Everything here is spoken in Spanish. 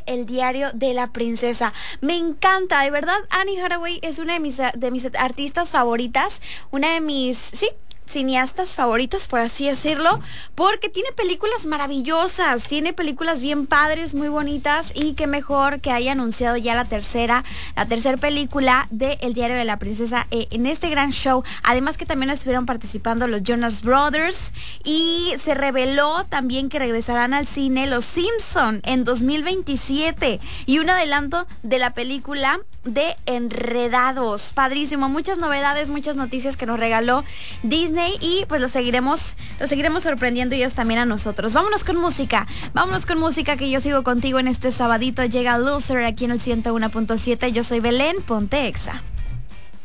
El diario de la princesa. Me encanta, de verdad. Anne Hathaway es una de mis artistas favoritas, una de mis, sí, cineastas favoritas, por así decirlo, porque tiene películas maravillosas, tiene películas bien padres, muy bonitas, y qué mejor que haya anunciado ya la tercera película de El diario de la princesa en este gran show. Además que también estuvieron participando los Jonas Brothers, y se reveló también que regresarán al cine Los Simpson en 2027, y un adelanto de la película de Enredados. Padrísimo, muchas novedades, muchas noticias que nos regaló Disney, y pues los seguiremos sorprendiendo ellos también a nosotros. Vámonos con música, que yo sigo contigo en este sabadito. Llega Loser aquí en el 101.7. Yo soy Belén, ponte Exa.